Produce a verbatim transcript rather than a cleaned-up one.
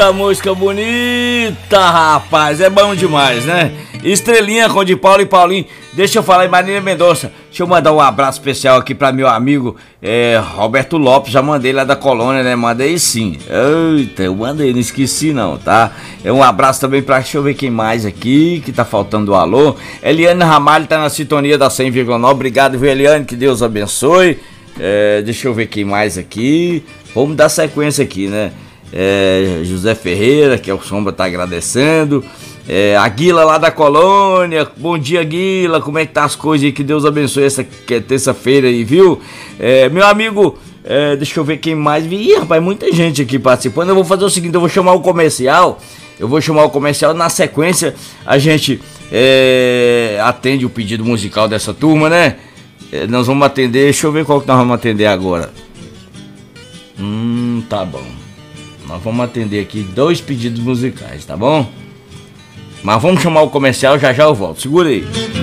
A música bonita, rapaz, é bom demais, né? Estrelinha com de Paulo e Paulinho. Deixa eu falar em Marília Mendonça. Deixa eu mandar um abraço especial aqui pra meu amigo é, Roberto Lopes. Já mandei lá da colônia, né? Mandei sim. Eita, eu mandei, não esqueci não, tá? É um abraço também pra, deixa eu ver quem mais aqui, que tá faltando o alô. Eliane Ramalho tá na sintonia da cem vírgula nove. Obrigado, viu, Eliane? Que Deus abençoe. É, deixa eu ver quem mais aqui. Vamos dar sequência aqui, né? É, José Ferreira, que é o Sombra, tá agradecendo. É, a Guila lá da colônia. Bom dia, Guila, como é que tá as coisas aí? Que Deus abençoe essa terça-feira aí, viu? É, meu amigo, é, deixa eu ver quem mais. Ih, rapaz, muita gente aqui participando. Eu vou fazer o seguinte, eu vou chamar o comercial. Eu vou chamar o comercial, na sequência a gente é, atende o pedido musical dessa turma, né? É, nós vamos atender, deixa eu ver qual que nós vamos atender agora. Hum, tá bom. Nós vamos atender aqui dois pedidos musicais, tá bom? Mas vamos chamar o comercial, já já eu volto. Segura aí.